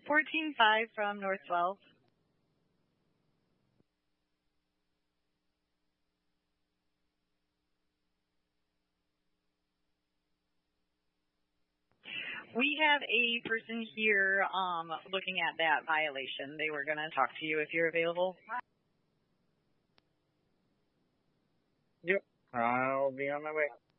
14-5 from North 12. We have a person here looking at that violation. They were going to talk to you if you're available. Yep, I'll be on my way.